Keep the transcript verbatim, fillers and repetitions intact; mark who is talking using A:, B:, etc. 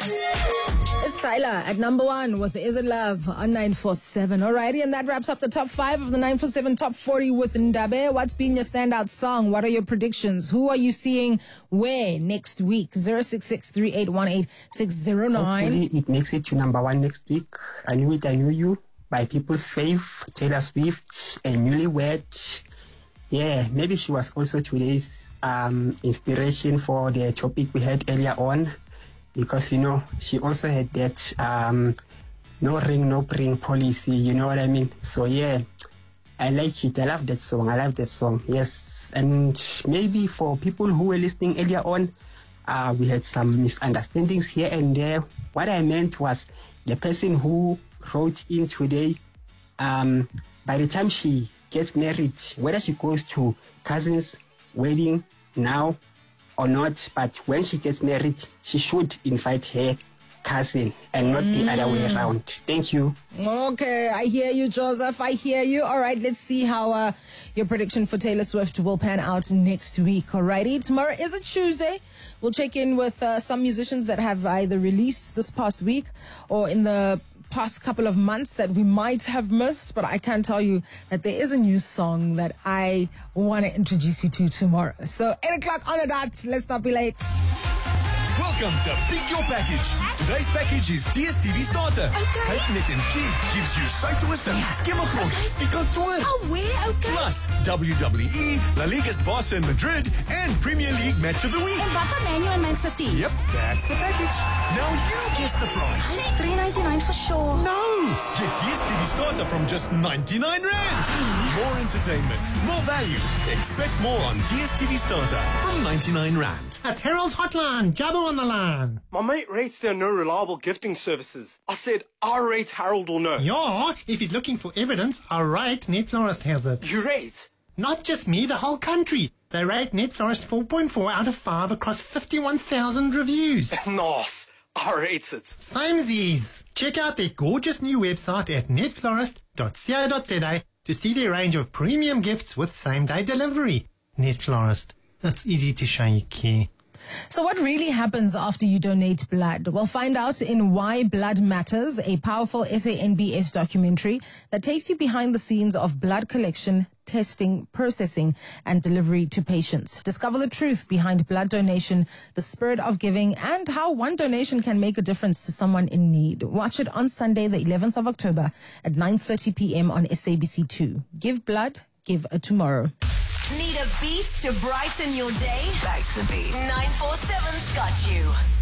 A: It's Tyler at number one with Is It Love on nine four seven. Alrighty, and that wraps up the top five of the nine four seven Top forty with Ndabe. What's been your standout song? What are your predictions? Who are you seeing where next week? zero six six three eight one eight six zero nine.
B: Hopefully it makes it to number one next week. I Knew It, I Knew You by People's Faith, Taylor Swift, and Newlywed. Yeah, maybe she was also today's um, inspiration for the topic we had earlier on, because, you know, she also had that um, no ring, no bring policy, you know what I mean? So, yeah, I like it. I love that song. I love that song, yes. And maybe for people who were listening earlier on, uh, we had some misunderstandings here and there. What I meant was the person who wrote in today, um, by the time she gets married, whether she goes to cousin's wedding now or not, but when she gets married, she should invite her cousin and not mm. the other way around. Thank you.
A: Okay, I hear you, Joseph. I hear you. All right, let's see how uh, your prediction for Taylor Swift will pan out next week. Alrighty, tomorrow is a Tuesday. We'll check in with uh, some musicians that have either released this past week or in the past couple of months that we might have missed, but I can tell you that there is a new song that I want to introduce you to tomorrow. So eight o'clock on the dot. Let's not be late.
C: Welcome to Pick Your Package. Today's package is D S T V Starter.
D: Okay.
C: Hypernet M T gives you Suidooster, Skimmergros, die kantoor.
D: Oh, where? Okay.
C: Plus W W E, La Liga's Barca in Madrid, and Premier League Match of the Week.
D: En wat van Man U en Man City?
C: Yep, that's the package. Now you guess the price.
D: three ninety-nine for sure.
C: No! Get D S T V Starter from just ninety-nine rand. More entertainment, more value. Expect more on D S T V Starter from ninety-nine rand.
E: That's Harold's Hotline. Jabba on the line.
F: My mate rates there are no reliable gifting services. I said, I rate Harold will know.
E: Yeah, if he's looking for evidence, I rate Netflorist has it.
F: You rate?
E: Not just me, the whole country. They rate Netflorist four point four out of five across fifty-one thousand reviews.
F: Nice. I rate it.
E: Samesies. Check out their gorgeous new website at netflorist dot co dot za to see their range of premium gifts with same-day delivery. Netflorist. It's easy to show you care.
A: So what really happens after you donate blood? We'll find out in Why Blood Matters, a powerful S A N B S documentary that takes you behind the scenes of blood collection, testing, processing, and delivery to patients. Discover the truth behind blood donation, the spirit of giving, and how one donation can make a difference to someone in need. Watch it on Sunday, the eleventh of October at nine thirty p.m. on S A B C two. Give blood, give a tomorrow.
G: Need a beat to brighten your day? Back to the beat. nine four seven's got you.